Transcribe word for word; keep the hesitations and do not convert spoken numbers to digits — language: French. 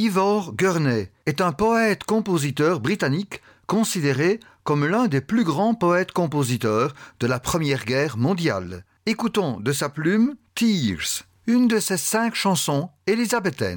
Ivor Gurney est un poète-compositeur britannique considéré comme l'un des plus grands poètes-compositeurs de la Première Guerre mondiale. Écoutons de sa plume Tears, une de ses cinq chansons élisabéthaines.